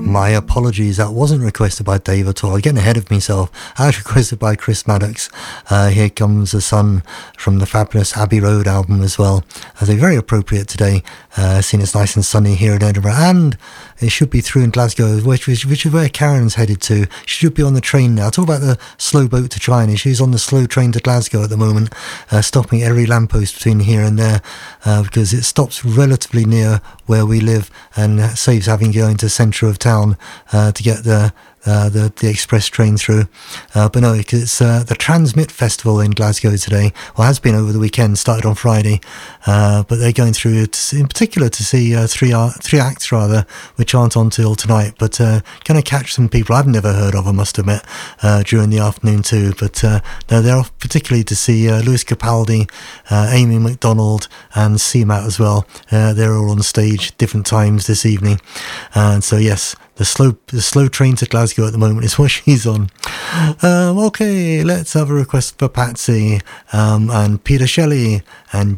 My apologies, that wasn't requested by Dave at all. I'm getting ahead of myself. That was requested by Chris Maddox. Here Comes the Sun from the fabulous Abbey Road album as well. As very appropriate today, seeing it's nice and sunny here in Edinburgh, and it should be through in Glasgow, which is where Karen's headed to. She should be on the train now. Talk about the slow boat to China. She's on the slow train to Glasgow at the moment, stopping at every lamppost between here and there, because it stops relatively near where we live and saves having to go into the centre of town to get the express train through. But no, it's the Transmit Festival in Glasgow today, or has been over the weekend, started on Friday, but they're going through in particular to see three acts rather, which aren't on till tonight, but going to catch some people I've never heard of, I must admit, during the afternoon too. But no, they're off particularly to see Lewis Capaldi, Amy MacDonald and CMAT as well. They're all on stage different times this evening, and so yes, the slow train to Glasgow at the moment is what she's on. Okay, let's have a request for Patsy and Peter Shelley and